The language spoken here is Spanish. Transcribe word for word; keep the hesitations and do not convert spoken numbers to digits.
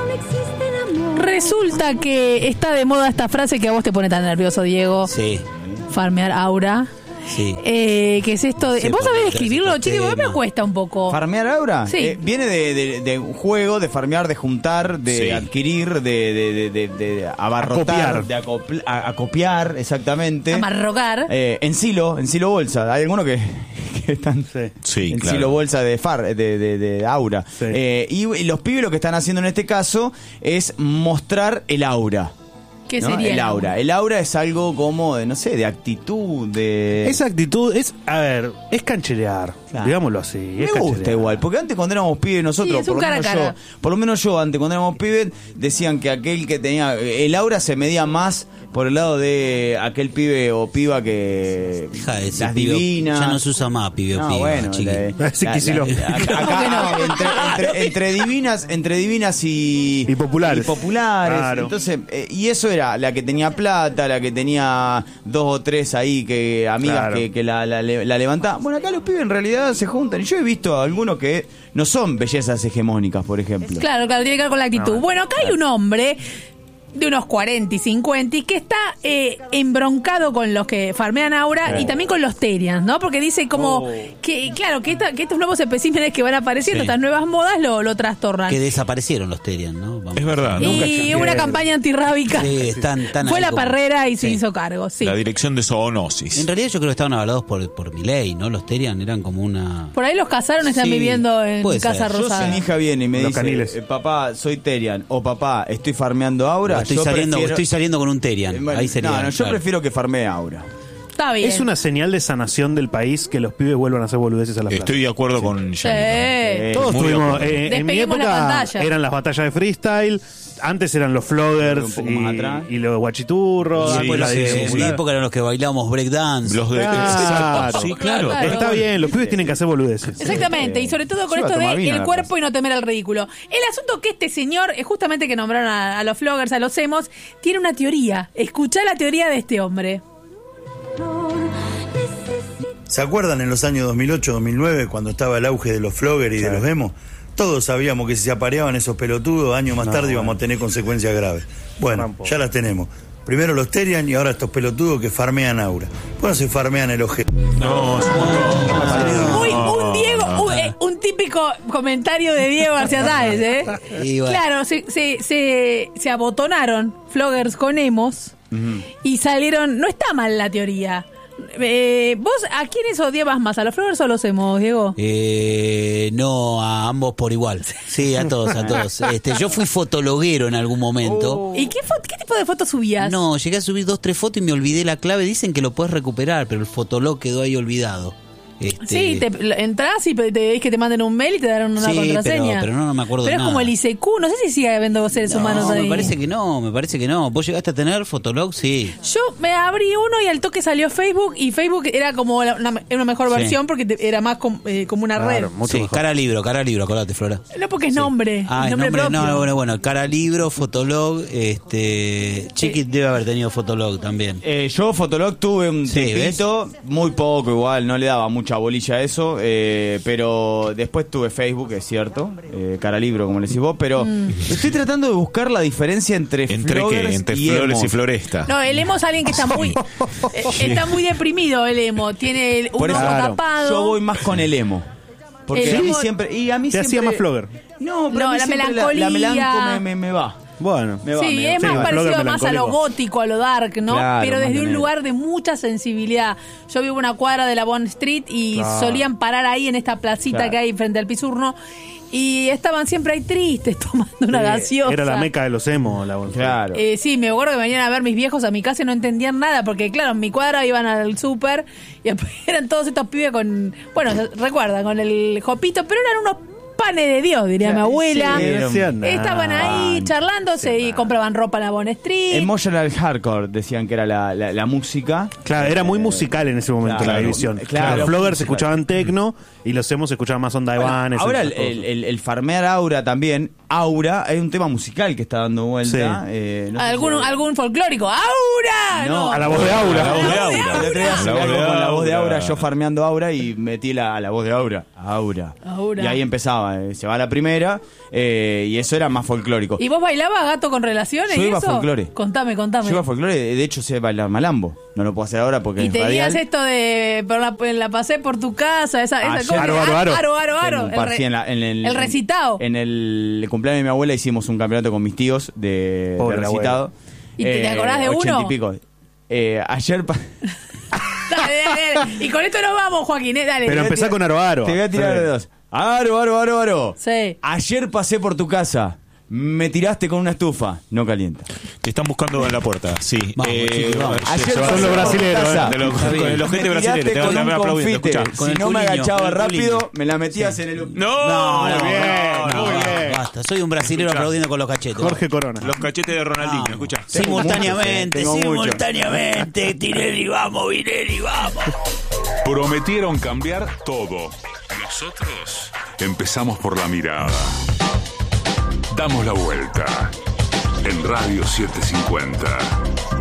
Resulta que está de moda esta frase que a vos te pone tan nervioso, Diego. Sí. Farmear aura. Sí. Eh, ¿Qué es esto? De, Sí, ¿Vos sabés porque escribirlo, este chico? A mí me tema. cuesta un poco. ¿Farmear aura? Sí. Eh, viene de, de, de un juego, de farmear, de juntar, de Sí. adquirir, de, de, de, de, de abarrotar, Acopiar. de acopl- a- acopiar, exactamente. Amarrocar. Eh, en silo, en silo bolsa. Hay algunos que, que están Sí, en claro. silo bolsa de far, de, de, de aura. Sí. Eh, y, y los pibes lo que están haciendo en este caso es mostrar el aura. ¿Qué ¿no? sería? El aura. El aura es algo como de, no sé, de actitud, de... Esa actitud es, a ver, es cancherear, Claro. digámoslo así. Me es gusta cancherear. igual, porque antes cuando éramos pibes nosotros, Sí, es un por, lo cara a menos cara. yo, por lo menos yo, antes cuando éramos pibes, decían que aquel que tenía, el aura se medía más por el lado de aquel pibe o piba que Deja de decir las pibe o- divinas. Ya no se usa más pibe o No, piba, bueno, chiqui. la- Ese la- que sí lo- la- acá- ¿Cómo que no? entre, entre- entre divinas, entre divinas y, Y populares. y populares. Claro. Entonces, eh, y eso era la que tenía plata, la que tenía dos o tres ahí que amigas Claro. que, que la, la, la levantaban. Bueno, acá los pibes en realidad se juntan. Y yo he visto a algunos que no son bellezas hegemónicas, por ejemplo. Claro, claro, tiene que ver con la actitud. No, bueno, acá hay un hombre de unos cuarenta y cincuenta y que está eh, embroncado con los que farmean aura y también con los Terians, ¿no? Porque dice como Oh. que, claro, que, esta- que estos nuevos especímenes que van apareciendo, Sí. estas nuevas modas, lo, lo trastornan. Que desaparecieron los Terian, ¿no? Vamos. Es verdad, nunca Y chequeé. una campaña antirrábica. Sí, están tan Fue ahí la como- parrera y se Sí. hizo cargo, sí. La dirección de zoonosis. En realidad yo creo que estaban avalados por, por Milei, ¿no? Los Terian eran como una... Por ahí los casaron, están Sí, viviendo en puede Casa ser. Yo, Rosada. si mi hija viene y me Los dice, caniles. eh, papá, soy Terian, o papá, estoy farmeando aura, O estoy, yo saliendo, prefiero- estoy saliendo con un Terian. Eh, bueno, Ahí sería. no, no, yo claro. prefiero que farmee aura. Está bien. Es una señal de sanación del país que los pibes vuelvan a hacer boludeces a la plaza. Estoy de acuerdo con Sí. Yanni. Eh, Todos Muy de tuvimos, acuerdo. eh, en mi Despeguemos la época pantalla. eran las batallas de freestyle, antes eran los floggers Un poco más y, atrás. y los guachiturros, Y Sí, después después la los sí, que- de- en mi época eran los que bailábamos breakdance. Los de... Claro. Sí, claro. Claro. Está bien, los pibes tienen que hacer boludeces. Exactamente, y sobre todo con Yo iba a esto de tomar vino a el la cuerpo plaza. y no temer al ridículo. El asunto que este señor, eh, justamente que nombraron a, a los floggers, a los emos, tiene una teoría. Escuchá la teoría de este hombre. ¿Se acuerdan en los años dos mil ocho, dos mil nueve, cuando estaba el auge de los floggers y de los emos? Todos sabíamos que si se apareaban esos pelotudos, años más No, tarde bueno. íbamos a tener consecuencias graves. Bueno, Tampoco. ya las tenemos. Primero los Terian y ahora estos pelotudos que farmean aura. Bueno, se farmean el ojete. No, es un montón. Uy, un Diego, un, eh, un típico comentario de Diego García Sáez, ¿eh? Y bueno. Claro, se, se, se, se abotonaron floggers con emos y salieron. No está mal la teoría. Eh, ¿Vos a quiénes odiabas más? ¿A los floggers o a los emos, Diego? Eh, no, a ambos por igual. Sí, a todos, a todos. Este, yo fui fotologuero en algún momento. ¿Y qué, fo- qué tipo de fotos subías? No, llegué a subir dos, tres fotos y me olvidé la clave. Dicen que lo puedes recuperar, pero el fotolog quedó ahí olvidado. Este, Sí, te, lo- entras y pe- te ves que te manden un mail y te dan una Sí, contraseña. pero- pero no, no me acuerdo Pero de es como nada. el I C Q, no sé si sigue habiendo seres no, humanos ahí. me parece que no, me parece que no. ¿Vos llegaste a tener fotolog? Sí. Yo me abrí uno y al toque salió Facebook y Facebook era como la- una, una mejor Sí. versión porque te- era más com- eh, como una Claro, red. mucho Sí, mejor. cara libro, cara libro, acordate, Flora. No porque es nombre, Ah, es es nombre, nombre, propio. no, bueno, bueno, cara libro, fotolog, este, Chiqui debe haber tenido fotolog también. Eh, yo Fotolog tuve un Sí, tiempito, muy poco igual, no le daba mucha bolilla a eso, eh, pero después tuve Facebook, es cierto, eh, cara libro como le decís vos, pero Mm. estoy tratando de buscar la diferencia entre, ¿Entre floggers qué? Entre y flores emos. y floresta. No, el emo es alguien que está muy eh, está muy deprimido el emo, tiene el- un Por ojo eso tapado. yo voy más con el emo. Porque El a mí emo- siempre y a mí Te siempre hacía más flogger. No, pero No, a mí la siempre melancolía. la, melanco me, me, me va. Bueno, Me va, Sí, me va. es Sí, más el parecido blogger más a lo melancólico. gótico, a lo dark, ¿no? Claro, Pero más desde un negro. lugar de mucha sensibilidad. Yo vivo en una cuadra de la Bond Street y Claro. solían parar ahí en esta placita Claro. que hay frente al Pisurno y estaban siempre ahí tristes tomando una gaseosa. era la meca de los emos, la bolsa. Claro. Eh, sí, me acuerdo que venían a ver mis viejos a mi casa y no entendían nada, porque claro, en mi cuadra iban al súper y eran todos estos pibes con, bueno, se recuerdan, con el jopito, pero eran unos panes de Dios, diría mi abuela. Sí, No hacían nada. Estaban ahí charlándose y compraban ropa en la Bond Street. Emotional Hardcore decían que era la, la, la música. Claro, era muy musical en ese momento Claro, la división. claro. los floggers Musical. escuchaban tecno y los emos escuchaban más onda de Bueno, Vanes, ahora el, esas cosas. el, el- el farmear aura también, aura, hay un tema musical que está dando vuelta. Sí. eh, no sé ¿Algún, si- algún folclórico? ¡Aura! No, a la voz de Aura. A la voz de El Aura. otro día se La me voz algo de con la voz de Aura. Aura, yo farmeando Aura y metí la, la voz de Aura. Aura. Aura. Y ahí empezaba va, eh, se va a la primera, eh, y eso era más folclórico. ¿Y vos bailabas gato con relaciones Yo y iba a eso? folclore. Contame, contame. Yo iba a folclore, de hecho sé bailar malambo. No lo puedo hacer ahora porque y es tenías radial. esto de por la, la pasé por tu casa, esa, esa Ayer- ¿cómo se Aro, llama? aro, aro. aro, aro, aro. Tengo un El, par, re- sí, en la- en el, el recitado. En el cumpleaños de mi abuela hicimos un campeonato con mis tíos de, Pobre de recitado. ¿Y te- te acordás de ochenta uno? y pico. Eh, ayer... pa- Dale, dale, dale. Y con esto nos vamos, Joaquín, eh, dale. Pero empezá con Aro Aro. Te voy a tirar Sí. de dos. Aro, aro, aro, aro. Sí. Ayer pasé por tu casa. Me tiraste con una estufa. No calienta. Te están buscando en la puerta, sí. Vamos, chicos, vamos. Ayer se va- pasé son los por tu brasileros, casa. eh. De los- Está bien. con los gente Me brasileña, tiraste te con van un a aplaudir, confite. escuchá. Con Si el no me culiño, agachaba con el rápido, culiño. me la metías en el... No, No, muy no, bien, no, muy no, bien. basta. Soy un brasilero Escuchá. aplaudiendo con los cachetes. Jorge Corona. Los cachetes de Ronaldinho, Vamos. escuchá. Simultáneamente, Tengo mucho, tengo simultáneamente. Tinelli, vamos, Vinelli, vamos. Prometieron cambiar todo. Nosotros empezamos por la mirada. Damos la vuelta. En Radio setecientos cincuenta.